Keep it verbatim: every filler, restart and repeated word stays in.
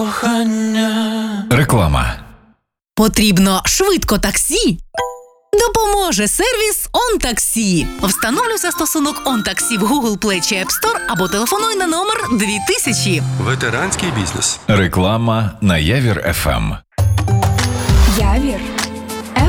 Кохання. Реклама. Потрібно швидко таксі? Допоможе сервіс «ОнТаксі». Встановлюй застосунок «ОнТаксі» в Google Play чи App Store або телефонуй на номер дві тисячі. Ветеранський бізнес. Реклама на Явір еф ем. Явір